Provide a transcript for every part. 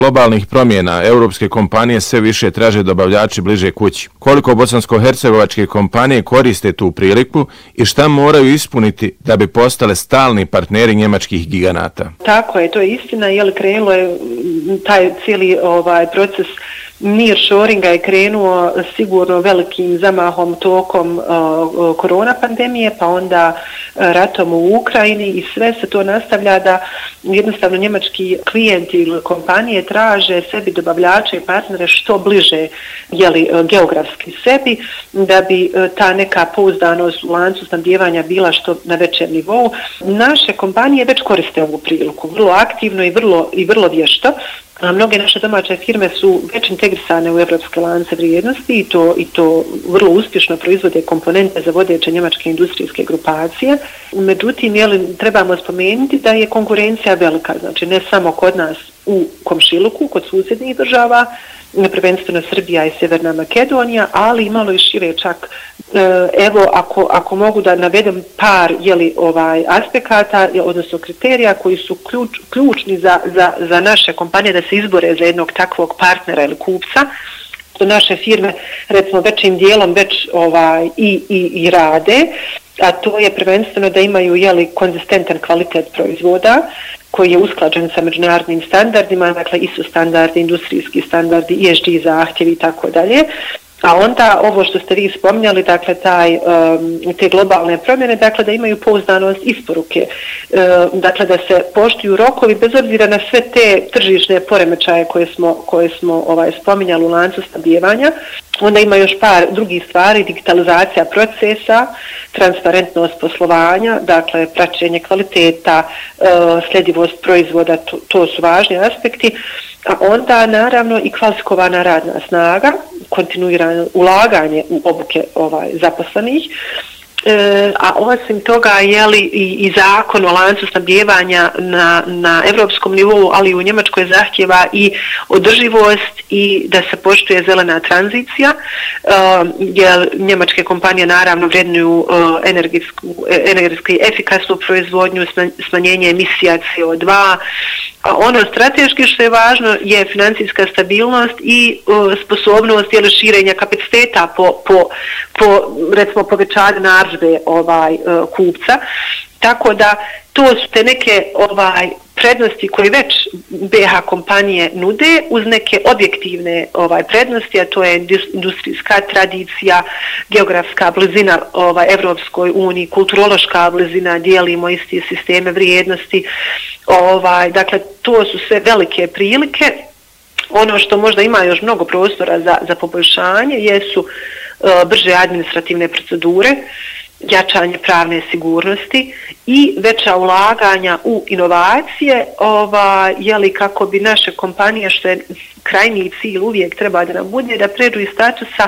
globalnih promjena europske kompanije sve više traže dobavljači bliže kući. Koliko bosansko-hercegovačke kompanije koriste tu priliku i šta moraju ispuniti da bi postale stalni partneri njemačkih giganata? Tako je, to je istina, krenulo je taj cijeli proces nearshoringa je krenuo sigurno velikim zamahom tokom korona pandemije, pa onda ratom u Ukrajini i sve se to nastavlja da jednostavno njemački klijenti ili kompanije traže sebi dobavljače i partnere što bliže geografski sebi, da bi ta neka pouzdanost u lancu snabdijevanja bila što na većem nivou. Naše kompanije već koriste ovu priliku vrlo aktivno i vrlo vješto. Mnoge naše domaće firme su već integrisane u evropske lance vrijednosti i to vrlo uspješno proizvode komponente za vodeće njemačke industrijske grupacije. Međutim, trebamo spomenuti da je konkurencija velika, znači ne samo kod nas u komšiluku, kod susjednih država, prvenstveno Srbija i Sjeverna Makedonija, ali imalo i šire čak. Evo, ako mogu da navedem par aspekata, odnosno kriterija koji su ključni za naše kompanije da se izbore za jednog takvog partnera ili kupca, što naše firme recimo većim dijelom već i rade, a to je prvenstveno da imaju konzistentan kvalitet proizvoda koji je usklađen sa međunarodnim standardima, dakle ISO standardi, industrijski standardi, ESG zahtjevi i tako dalje. A onda ovo što ste vi spominjali, dakle te globalne promjene, dakle da imaju pouzdanost isporuke, dakle da se poštuju rokovi bez obzira na sve te tržišne poremećaje koje smo spominjali u lancu snabdijevanja. Onda ima još par drugih stvari, digitalizacija procesa, transparentnost poslovanja, dakle praćenje kvaliteta, sljedivost proizvoda, to su važni aspekti. A onda naravno i kvalifikovana radna snaga, kontinuirano ulaganje u obuke zaposlenih, a osim toga i zakon o lancu snabdijevanja na evropskom nivou, ali i u Njemačkoj zahtjeva i održivost i da se poštuje zelena tranzicija, jer njemačke kompanije naravno vrednuju energetski efikasnu proizvodnju, smanjenje emisija CO2. Ono strateški što je važno je financijska stabilnost i sposobnost širenja kapaciteta po recimo povećanju narudžbe kupca. Tako da to su te neke prednosti koje već BH kompanije nude uz neke objektivne prednosti, a to je industrijska tradicija, geografska blizina Evropskoj uniji, kulturološka blizina, dijelimo isti sisteme vrijednosti. Dakle, to su sve velike prilike. Ono što možda ima još mnogo prostora za poboljšanje jesu brže administrativne procedure, jačanje pravne sigurnosti i veća ulaganja u inovacije, kako bi naše kompanije, što je krajnji cilj uvijek treba da nam bude, da pređu iz statusa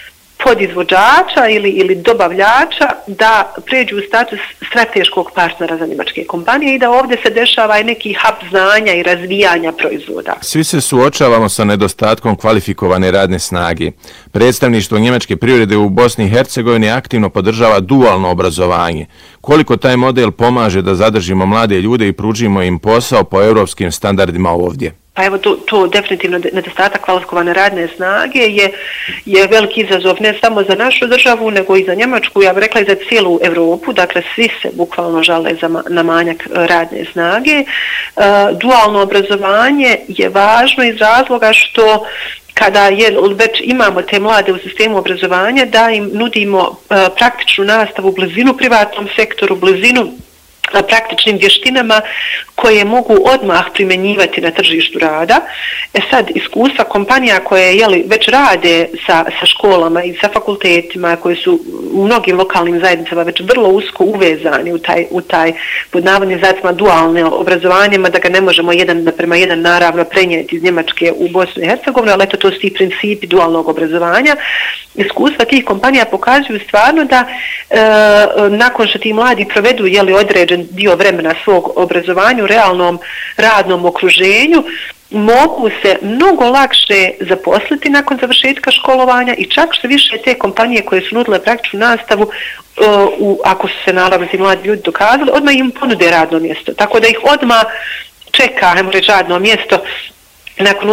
podizvođača ili dobavljača, da pređu u status strateškog partnera za njemačke kompanije i da ovdje se dešava i neki hub znanja i razvijanja proizvoda. Svi se suočavamo sa nedostatkom kvalifikovane radne snage. Predstavništvo njemačke privrede u Bosni i Hercegovini aktivno podržava dualno obrazovanje. Koliko taj model pomaže da zadržimo mlade ljude i pružimo im posao po europskim standardima ovdje? Pa evo, to definitivno nedostatak kvalifikovane radne snage je veliki izazov ne samo za našu državu, nego i za Njemačku, ja bih rekla i za cijelu Europu, dakle svi se bukvalno žale na manjak radne snage. Dualno obrazovanje je važno iz razloga što kada već imamo te mlade u sistemu obrazovanja, da im nudimo praktičnu nastavu, blizinu privatnom sektoru, blizinu praktičnim vještinama koje mogu odmah primjenjivati na tržištu rada. Sad, iskustva kompanija koje već rade sa školama i sa fakultetima, koji su u mnogim lokalnim zajednicama već vrlo usko uvezani u taj pod navodnim znacima dualne obrazovanjima, da ga ne možemo jedan prema jedan naravno prenijeti iz Njemačke u Bosnu i Hercegovinu, ali to su ti principi dualnog obrazovanja. Iskustva tih kompanija pokazuju stvarno da nakon što ti mladi provedu određen dio vremena svog obrazovanja u realnom radnom okruženju, mogu se mnogo lakše zaposliti nakon završetka školovanja i čak što više te kompanije koje su nudile praktičnu nastavu, ako su se naravno ti mladi ljudi dokazali, odmah im ponude radno mjesto. Tako da ih odmah čeka, ajmo reći, radno mjesto nakon